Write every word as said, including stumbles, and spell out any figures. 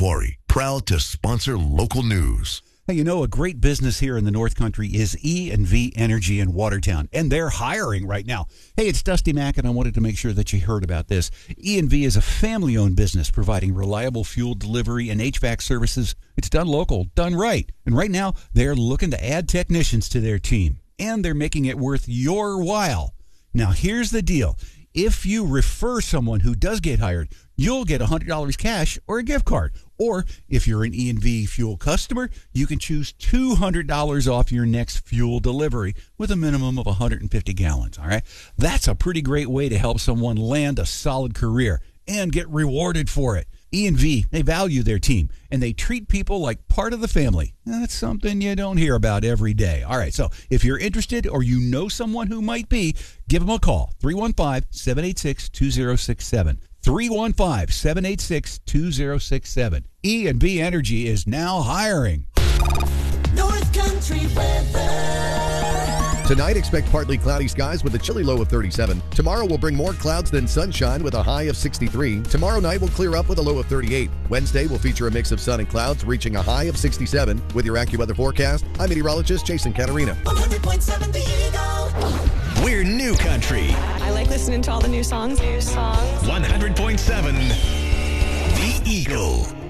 Quarry, proud to sponsor local news. Hey, you know, a great business here in the North Country is E and V Energy in Watertown, and they're hiring right now. Hey, it's Dusty Mack, and I wanted to make sure that you heard about this. E and V is a family-owned business providing reliable fuel delivery and H V A C services. It's done local, done right. And right now, they're looking to add technicians to their team, and they're making it worth your while. Now, here's the deal. If you refer someone who does get hired, you'll get one hundred dollars cash or a gift card. Or if you're an E and V fuel customer, you can choose two hundred dollars off your next fuel delivery with a minimum of one hundred fifty gallons. All right, that's a pretty great way to help someone land a solid career and get rewarded for it. E and V, they value their team, and they treat people like part of the family. That's something you don't hear about every day. All right, so if you're interested or you know someone who might be, give them a call, three one five, seven eight six, two zero six seven. three one five, seven eight six, two zero six seven. E and V Energy is now hiring. North Country weather. Tonight, expect partly cloudy skies with a chilly low of thirty-seven. Tomorrow will bring more clouds than sunshine with a high of sixty-three. Tomorrow night will clear up with a low of thirty-eight. Wednesday will feature a mix of sun and clouds, reaching a high of sixty-seven. With your AccuWeather forecast, I'm meteorologist Jason Caterina. one hundred point seven The Eagle. We're New Country. I like listening to all the new songs. New songs. one hundred point seven The Eagle.